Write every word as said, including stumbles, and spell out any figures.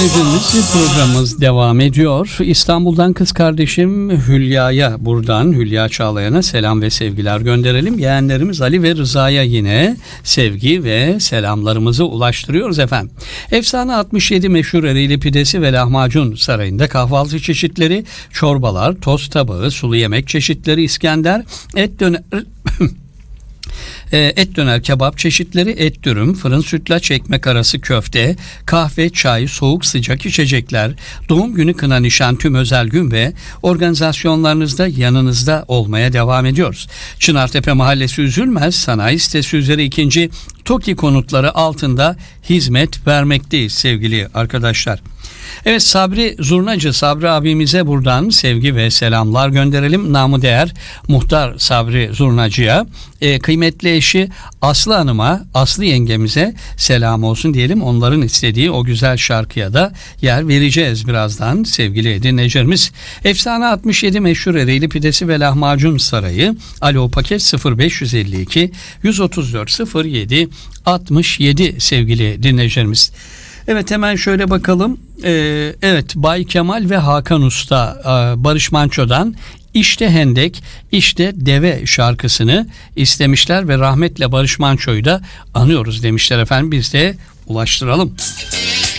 Günümüz programımız devam ediyor. İstanbul'dan kız kardeşim Hülya'ya, buradan Hülya Çağlayan'a selam ve sevgiler gönderelim. Yeğenlerimiz Ali ve Rıza'ya yine sevgi ve selamlarımızı ulaştırıyoruz efendim. Efsane altmış yedi meşhur Ereğli pidesi ve lahmacun sarayında kahvaltı çeşitleri, çorbalar, tost tabağı, sulu yemek çeşitleri, İskender, et döner... Et döner, kebap çeşitleri, et dürüm, fırın sütlaç, ekmek arası köfte, kahve, çay, soğuk sıcak içecekler, doğum günü, kına, nişan, tüm özel gün ve organizasyonlarınızda yanınızda olmaya devam ediyoruz. Çınartepe Mahallesi Üzülmez Sanayi Sitesi üzeri ikinci TOKİ konutları altında hizmet vermekteyiz sevgili arkadaşlar. Evet, Sabri Zurnacı, Sabri abimize buradan sevgi ve selamlar gönderelim. Namı değer Muhtar Sabri Zurnacı'ya, e, kıymetli eşi Aslı Hanım'a, Aslı yengemize selam olsun diyelim. Onların istediği o güzel şarkıya da yer vereceğiz birazdan sevgili dinleyicilerimiz. Efsane altmış yedi meşhur Ereğli pidesi ve lahmacun sarayı. Alo paket sıfır beş yüz elli iki yüz otuz dört sıfır yedi altmış yedi sevgili dinleyicilerimiz. Evet, hemen şöyle bakalım. Ee, evet, Bay Kemal ve Hakan Usta e, Barış Manço'dan İşte Hendek, İşte Deve şarkısını istemişler ve rahmetle Barış Manço'yu da anıyoruz demişler efendim. Biz de ulaştıralım.